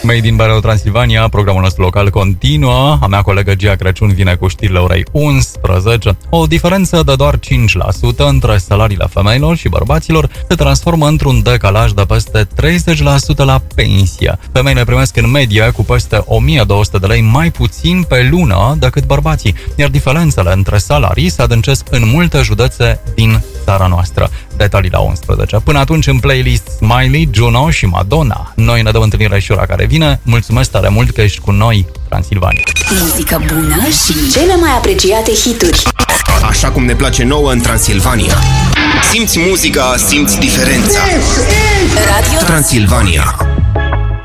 Made in Bareu Transilvania, programul nostru local continuă. A mea colegă Gia Crăciun vine cu știrile orei 11. O diferență de doar 5% între salariile femeilor și bărbaților se transformă într-un decalaj de peste 30% la pensie. Femeile primesc în medie cu peste 1200 de lei mai puțin pe lună decât bărbații, iar diferențele între salarii se adâncesc în multe județe din țara noastră. Detalii la 11. Până atunci, în playlist Smiley, Juno și Madonna. Noi ne dăm întâlnire și ora care vine. Mulțumesc tare mult că ești cu noi, Transilvania. Muzică bună și cele mai apreciate hituri. Așa cum ne place nouă în Transilvania. Simți muzica, simți diferența. Radio Transilvania.